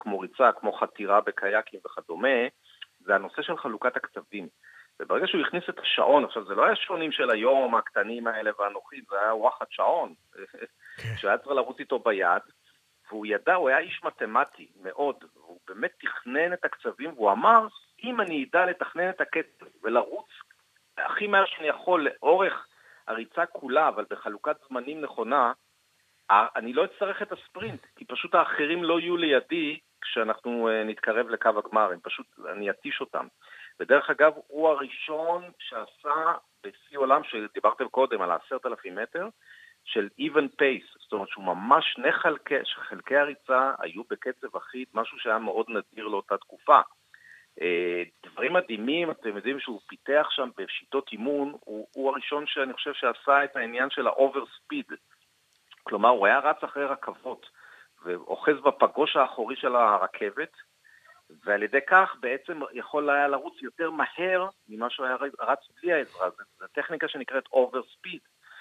כמו ריצה, כמו חתירה בקייקים וכדומה, זה הנושא של חלוקת הקצבים. וברגע שהוא הכניס את השעון, עכשיו זה לא היה שעונים של היום, הקטנים האלה והנוחים, זה היה וואחד שעון, שהיה צריך לרוץ איתו ביד, והוא ידע, הוא היה איש מתמטי מאוד, והוא באמת תכנן את הקצבים, והוא אמר, אם אני ידע לתכנן את הקצב ולרוץ הכי מהר שאני יכול לאורך הריצה כולה, אבל בחלוקת זמנים נכונה, אני לא אצטרך את הספרינט, כי פשוט האחרים לא יהיו לידי כשאנחנו נתקרב לקו הגמר, פשוט אני אטיש אותם. ודרך אגב, הוא הראשון שעשה בשיא עולם, שדיברתם קודם על 10,000 מטר, של even pace, זאת אומרת שהוא ממש שני חלקי הריצה היו בקצב אחיד, משהו שהיה מאוד נדיר לאותה תקופה. דברים מדהימים, אתם יודעים שהוא פיתח שם בשיטות אימון, הוא הראשון שאני חושב שעשה את העניין של האובר ספיד, כלומר הוא היה רץ אחרי רכבות, ואוחז בפגוש האחורי של הרכבת, ועל ידי כך בעצם יכול היה לרוץ יותר מהר ממה שהוא היה רץ בלי העזרה, זו טכניקה שנקראת אובר ספיד.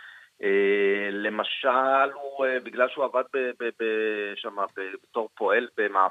למשל, בגלל שהוא עבד בתור פועל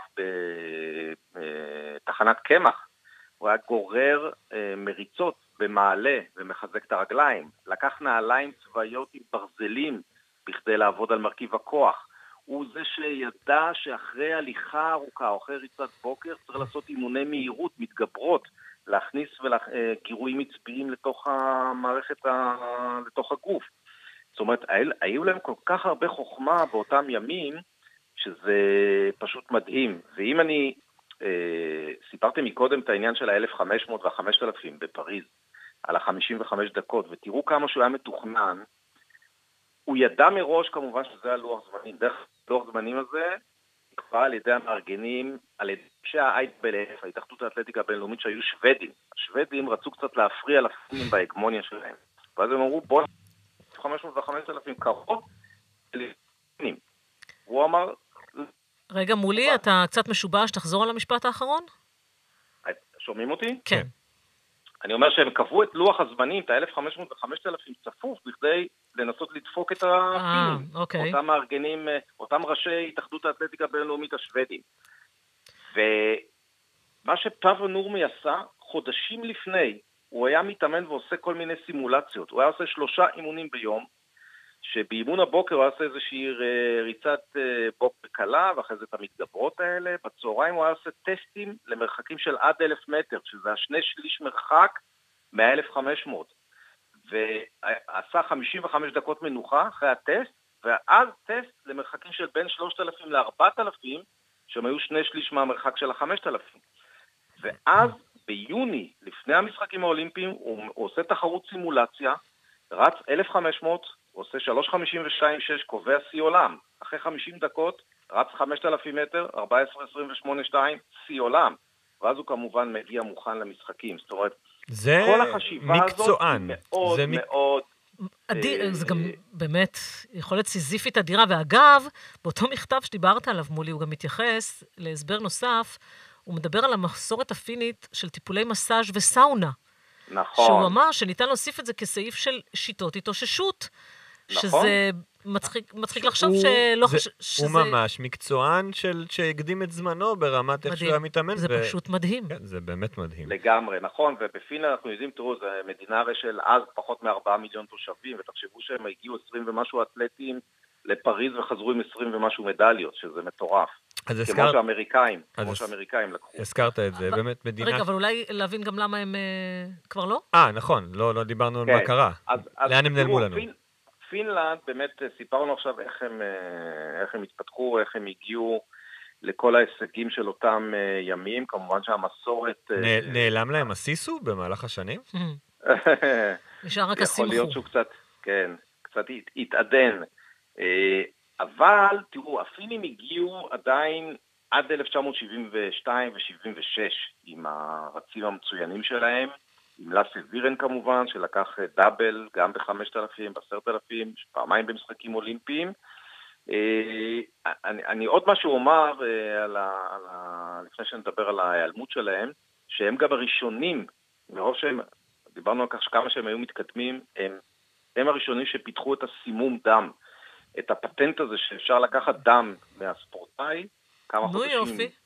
בתחנת קמח, הוא היה גורר מריצות במעלה ומחזק את הרגליים. לקח נעליים צבאיות עם ברזלים בכדי לעבוד על מרכיב הכוח. הוא זה שידע שאחרי הליכה ארוכה או אחרי ריצת בוקר צריך לעשות אימוני מהירות, מתגברות, להכניס גירויים עצביים לתוך המערכת, לתוך הגוף. זאת אומרת, היו להם כל כך הרבה חוכמה באותם ימים, שזה פשוט מדהים. ואם אני סיפרתי מקודם את העניין של ה-1500 וה-5000 בפריז, על ה-55 דקות, ותראו כמה שהוא היה מתוכנן, הוא ידע מראש כמובן שזה הלוח זמנים. דרך לוח זמנים הזה, נקבע על ידי המארגנים, על ידי שה-IAAF, ההתאחדות האתלטיקה הבינלאומית, שהיו שוודים. השוודים רצו קצת להפריע לפינים בהגמוניה שלהם. ואז הם אמרו, בוא 500 ו-5,000 קרוב לפנים. הוא אמר... רגע, מולי, אתה קצת משובש, תחזור על המשפט האחרון? שומעים אותי? כן. אני אומר שהם קבעו את לוח הזמנים, את ה-1,500 ו-5,000 צפוף, בכדי לנסות לדפוק את הפינים. אוקיי. אותם מארגנים, אותם ראשי התאחדות האתלטיקה הבינלאומית השוודים. ומה שפאבו נורמי עשה, חודשים לפני, הוא היה מתאמן ועושה כל מיני סימולציות. הוא היה עושה 3 אימונים ביום, שבאימון הבוקר הוא היה עושה איזושהי ריצת בוקר קלה, ואחרי זה את המתגברות האלה. בצהריים הוא היה עושה טסטים למרחקים של עד 1,000 מטר, שזה 2/3 מרחק מה-1,500. ועשה 55 דקות מנוחה אחרי הטסט, ואז טסט למרחקים של בין 3,000 ל-4,000, שהם היו 2/3 מהמרחק של ה-5,000. ואז ביוני, לפני המשחקים האולימפיים, הוא עושה תחרות סימולציה, רץ 1,500, הוא עושה 3:52.6, קובע שיא עולם. אחרי 50 דקות, רץ 5,000 מטר, 14:28.2, שיא עולם. ואז הוא כמובן מגיע מוכן למשחקים. זאת אומרת, כל החשיבה מקצוען. הזאת מאוד מאוד... זה גם באמת יכולת סיזיפית אדירה, ואגב, באותו מכתב שדיברת עליו מולי, הוא גם מתייחס להסבר נוסף, הוא מדבר על המסורת הפינית של טיפולי מסאז' וסאונה. נכון. שהוא אמר שניתן להוסיף את זה כסעיף של שיטות התאוששות. נכון. שזה מצחיק לחשוב שלא שזה... הוא ממש מקצוען שהקדים את זמנו ברמת איך שהוא היה מתאמן. זה פשוט מדהים. כן, זה באמת מדהים. לגמרי, נכון, ובפינלנד אנחנו יודעים, תראו, זו מדינה הרי של אז פחות מ4 מיליון תושבים, ותחשבו שהם הגיעו 20 ומשהו אתלטים לפריז וחזרו עם 20 ומשהו מדליות, שזה מטורף. כמו שהאמריקאים לקחו. הזכרת את זה, באמת מדינה... רגע, אבל אולי להבין גם למה הם כבר לא? נכון, לא דיברנו על מה קרה. לאן הם נעלמו לנו? פינלנד, באמת סיפרנו עכשיו איך הם התפתחו, איך הם הגיעו לכל ההישגים של אותם ימים, כמובן שהמסורת... נעלם להם הסיסו במהלך השנים? נשאר רק הסימחו. יכול להיות שהוא קצת התעדן. אבל, תראו, הפינים הגיעו עדיין עד 1972 ו-76 עם הרצים המצוינים שלהם, עם לאסי וירן כמובן, שלקח דאבל גם ב-5,000, ב-10,000, פעמיים במשחקים אולימפיים. אני עוד משהו אומר, לפני שנדבר על ההיעלמות שלהם, שהם גם הראשונים, מרוב שהם, דיברנו על כך שכמה שהם היו מתקדמים, הם הראשונים שפיתחו את הסימום דם. את הפטנט הזה שאפשר לקחת דם מהספורטאי, כמה חודשים